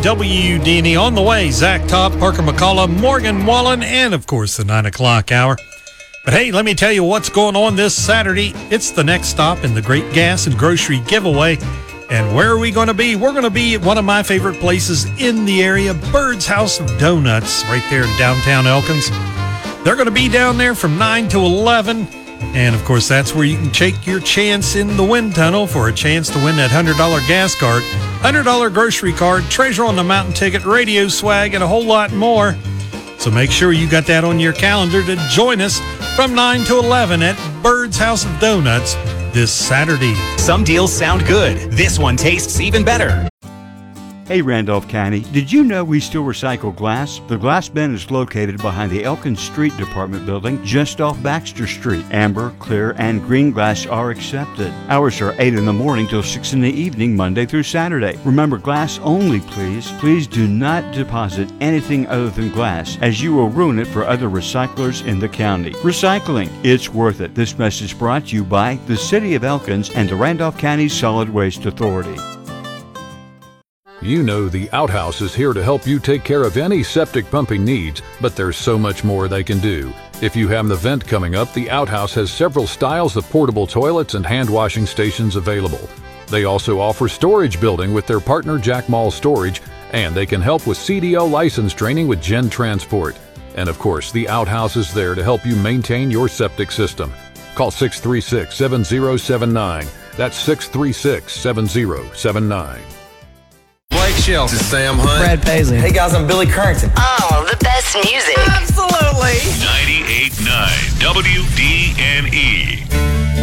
WDNE on the way. Zach Top, Parker McCullough, Morgan Wallen, and of course the 9 o'clock hour. But hey, let me tell you what's going on this Saturday. It's the next stop in the Great Gas and Grocery Giveaway. And where are we going to be? We're going to be at one of my favorite places in the area, Bird's House of Donuts, right there in downtown Elkins. They're going to be down there from 9 to 11. And, of course, that's where you can take your chance in the wind tunnel for a chance to win that $100 gas card, $100 grocery card, Treasure on the Mountain ticket, radio swag, and a whole lot more. So make sure you got that on your calendar to join us from 9 to 11 at Bird's House of Donuts this Saturday. Some deals sound good. This one tastes even better. Hey Randolph County, did you know we still recycle glass? The glass bin is located behind the Elkins Street Department building just off Baxter Street. Amber, clear, and green glass are accepted. Hours are 8 in the morning till 6 in the evening, Monday through Saturday. Remember, glass only, please. Please do not deposit anything other than glass, as you will ruin it for other recyclers in the county. Recycling, it's worth it. This message brought to you by the City of Elkins and the Randolph County Solid Waste Authority. You know the Outhouse is here to help you take care of any septic pumping needs, but there's so much more they can do. If you have an event coming up, the Outhouse has several styles of portable toilets and hand washing stations available. They also offer storage building with their partner Jack Mall Storage, and they can help with CDL license training with Gen Transport. And of course, the Outhouse is there to help you maintain your septic system. Call 636-7079. That's 636-7079. Blake Shelton. This is Sam Hunt. Brad Paisley. Hey guys, I'm Billy Currington. Oh, the best music. Absolutely. 98.9 WDNE.